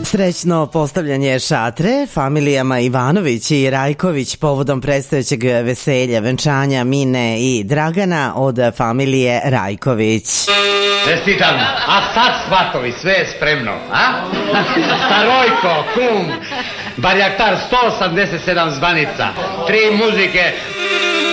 Srećno postavljanje šatre familijama Ivanović i Rajković povodom predstojećeg veselja, venčanja Mine i Dragana od familije Rajković. Čestitam, a sad svatovi, sve je spremno, a? Starojko, kum, barjaktar 187 zvanica, 3 muzike,